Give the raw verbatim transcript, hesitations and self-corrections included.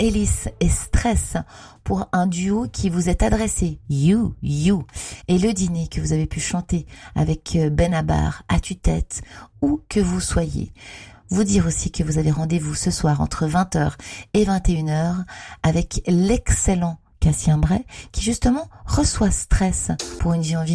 Ellis et Stress pour un duo qui vous est adressé, You, You, et le dîner que vous avez pu chanter avec Benabar, à tue-tête, où que vous soyez. Vous dire aussi que vous avez rendez-vous ce soir entre vingt heures et vingt et une heures avec l'excellent Cassien Bray qui justement reçoit Stress pour une vie en vie.